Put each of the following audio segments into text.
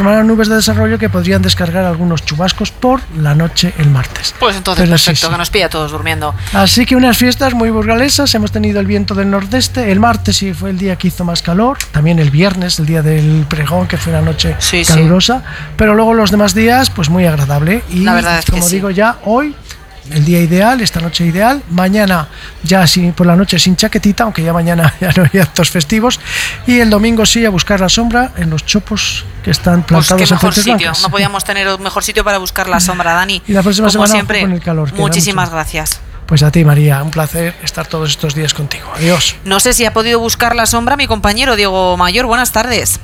formarán nubes de desarrollo que podrían descargar algunos chubascos por la noche el martes. Pues entonces perfecto, que nos pilla a todos durmiendo. Así que unas fiestas muy burgalesas. Hemos tenido el viento del nordeste. El martes sí fue el día que hizo más calor. También el viernes, el día del pregón, que fue una noche calurosa. Pero luego los demás días, pues muy agradable. Y la verdad es como digo, ya hoy el día ideal, esta noche ideal, mañana ya por la noche sin chaquetita, aunque ya mañana ya no hay actos festivos, y el domingo sí a buscar la sombra en los chopos que están plantados pues en mejor sitio, blancas. No podíamos tener un mejor sitio para buscar la sombra, Dani. Y la próxima como semana siempre, con el calor. muchísimas gracias. Pues a ti, María, un placer estar todos estos días contigo. Adiós. No sé si ha podido buscar la sombra mi compañero Diego Mayor. Buenas tardes.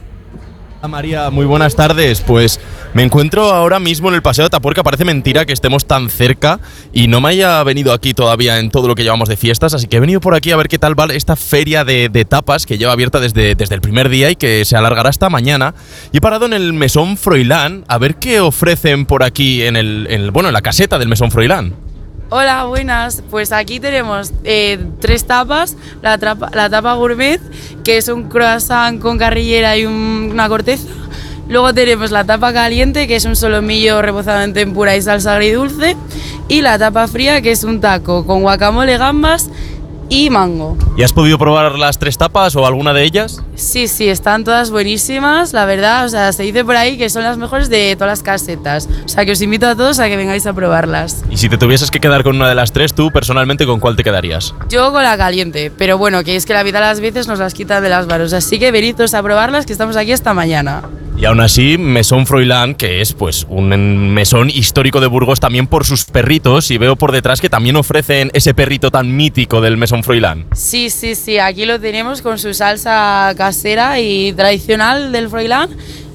María, muy buenas tardes. Pues me encuentro ahora mismo en el Paseo de Atapuerca. Parece mentira que estemos tan cerca y no me haya venido aquí todavía en todo lo que llevamos de fiestas, así que he venido por aquí a ver qué tal va esta feria de tapas que lleva abierta desde el primer día y que se alargará hasta mañana. Y he parado en el Mesón Froilán a ver qué ofrecen por aquí en la caseta del Mesón Froilán. Hola, buenas. Pues aquí tenemos 3 tapas. La tapa gourmet, que es un croissant con carrillera y una corteza. Luego tenemos la tapa caliente, que es un solomillo rebozado en tempura y salsa agridulce. Y la tapa fría, que es un taco con guacamole, gambas y mango. ¿Y has podido probar las 3 tapas o alguna de ellas? Sí, están todas buenísimas, la verdad. O sea, se dice por ahí que son las mejores de todas las casetas. O sea, que os invito a todos a que vengáis a probarlas. Y si te tuvieses que quedar con una de las 3, tú personalmente, ¿con cuál te quedarías? Yo con la caliente, pero bueno, que es que la mitad de las veces nos las quitan de las manos. Así que venid todos a probarlas, que estamos aquí hasta mañana. Y aún así, Mesón Froilán, que es pues un mesón histórico de Burgos también por sus perritos, y veo por detrás que también ofrecen ese perrito tan mítico del Mesón Froilán. Sí, aquí lo tenemos con su salsa casera y tradicional del Froilán,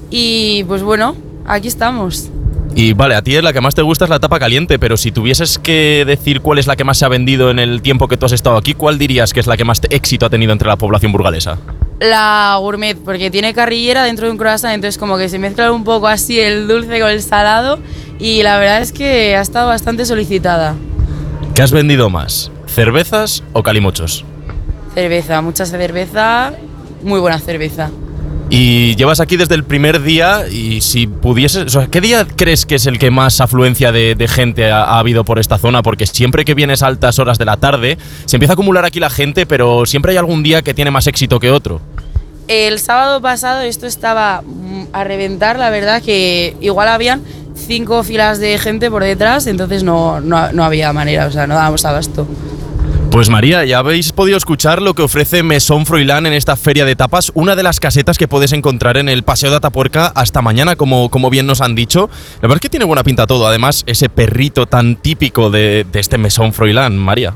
y pues bueno, aquí estamos. Y vale, a ti es la que más te gusta es la tapa caliente, pero si tuvieses que decir cuál es la que más se ha vendido en el tiempo que tú has estado aquí, ¿cuál dirías que es la que más éxito ha tenido entre la población burgalesa? La gourmet, porque tiene carrillera dentro de un croissant, entonces como que se mezcla un poco así el dulce con el salado, y la verdad es que ha estado bastante solicitada. ¿Qué has vendido más? ¿Cervezas o calimochos? Cerveza, mucha cerveza, muy buena cerveza. Y llevas aquí desde el primer día, y si pudieses, o sea, ¿qué día crees que es el que más afluencia de gente ha habido por esta zona? Porque siempre que vienes a altas horas de la tarde, se empieza a acumular aquí la gente, pero siempre hay algún día que tiene más éxito que otro. El sábado pasado esto estaba a reventar, la verdad que igual habían 5 filas de gente por detrás, entonces no había manera, o sea, no dábamos abasto. Pues María, ya habéis podido escuchar lo que ofrece Mesón Froilán en esta feria de tapas, una de las casetas que puedes encontrar en el Paseo de Atapuerca hasta mañana, como bien nos han dicho. La verdad es que tiene buena pinta todo, además ese perrito tan típico de este Mesón Froilán, María.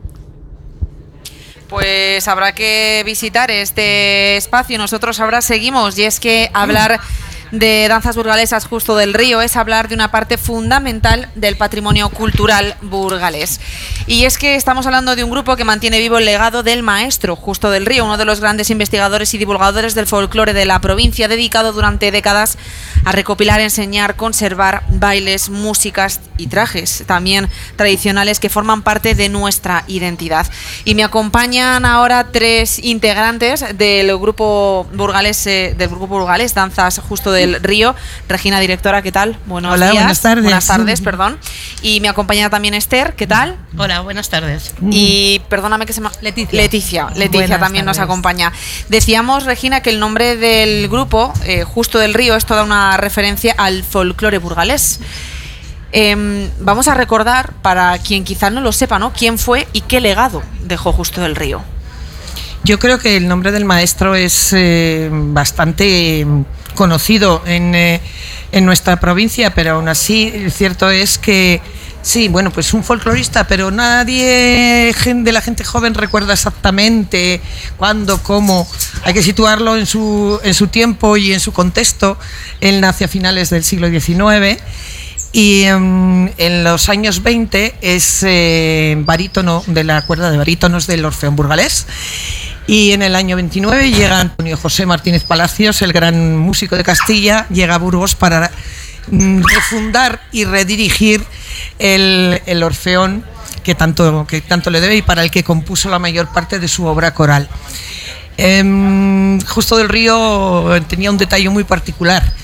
Pues habrá que visitar este espacio. Nosotros ahora seguimos, y es que hablar de danzas burgalesas Justo del Río es hablar de una parte fundamental del patrimonio cultural burgalés. Y es que estamos hablando de un grupo que mantiene vivo el legado del maestro Justo del Río, uno de los grandes investigadores y divulgadores del folclore de la provincia, dedicado durante décadas a recopilar, enseñar, conservar bailes, músicas y trajes también tradicionales que forman parte de nuestra identidad. Y me acompañan ahora 3 integrantes del grupo burgalés Danzas Justo del Río. Regina, directora, ¿qué tal? Buenos días. Buenas tardes. Buenas tardes, perdón. Y me acompaña también Esther, ¿qué tal? Hola, buenas tardes. Y perdóname que se me... Leticia también nos acompaña. Decíamos, Regina, que el nombre del grupo, Justo del Río, es toda una referencia al folclore burgalés. Vamos a recordar, para quien quizá no lo sepa, ¿no?, quién fue y qué legado dejó Justo del Río. Yo creo que el nombre del maestro es bastante conocido en nuestra provincia, pero aún así cierto es que sí, bueno, pues un folclorista, pero nadie de la gente joven recuerda exactamente cuándo, cómo. Hay que situarlo en su tiempo y en su contexto. Él nace a finales del siglo XIX y en los años 20 es barítono de la cuerda de barítonos del Orfeón Burgalés. Y en el año 29 llega Antonio José Martínez Palacios, el gran músico de Castilla, llega a Burgos para refundar y redirigir el Orfeón que tanto le debe y para el que compuso la mayor parte de su obra coral. Justo del Río tenía un detalle muy particular.